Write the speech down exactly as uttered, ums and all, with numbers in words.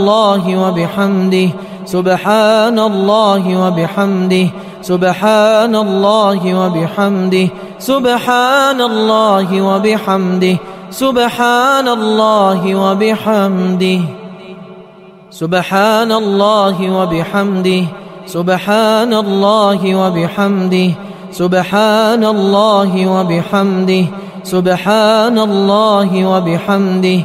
الله وبحمده سبحان الله وبحمده سبحان الله وبحمده سبحان الله وبحمده سبحان الله وبحمده سبحان الله وبحمده سبحان الله وبحمده سبحان الله وبحمده سبحان الله وبحمده